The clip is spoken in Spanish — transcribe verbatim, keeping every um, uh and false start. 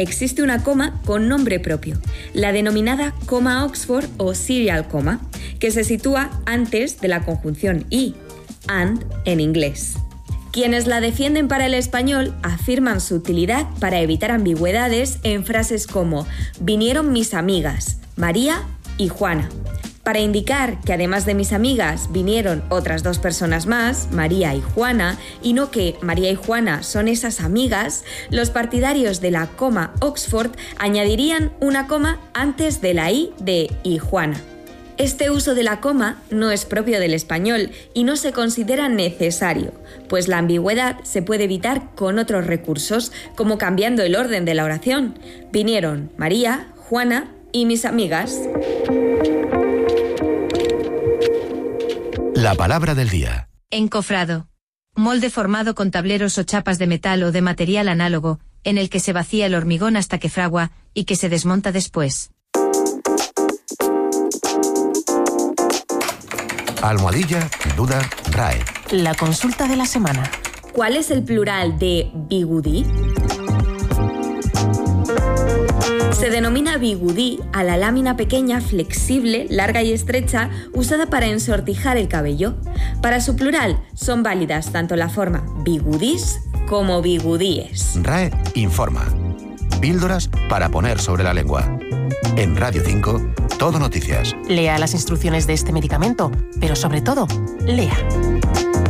existe una coma con nombre propio, la denominada coma Oxford o serial comma, que se sitúa antes de la conjunción y, and en inglés. Quienes la defienden para el español afirman su utilidad para evitar ambigüedades en frases como vinieron mis amigas, María y Juana, para indicar que además de mis amigas vinieron otras dos personas más, María y Juana, y no que María y Juana son esas amigas. Los partidarios de la coma Oxford añadirían una coma antes de la i de y Juana. Este uso de la coma no es propio del español y no se considera necesario, pues la ambigüedad se puede evitar con otros recursos, como cambiando el orden de la oración. Vinieron María, Juana y mis amigas. La palabra del día. Encofrado. Molde formado con tableros o chapas de metal o de material análogo, en el que se vacía el hormigón hasta que fragua y que se desmonta después. Almohadilla, duda, R A E. La consulta de la semana. ¿Cuál es el plural de bigudí? Se denomina bigudí a la lámina pequeña, flexible, larga y estrecha, usada para ensortijar el cabello. Para su plural son válidas tanto la forma bigudís como bigudíes. R A E informa. Píldoras para poner sobre la lengua. En Radio cinco, Todo Noticias. Lea las instrucciones de este medicamento, pero sobre todo, lea.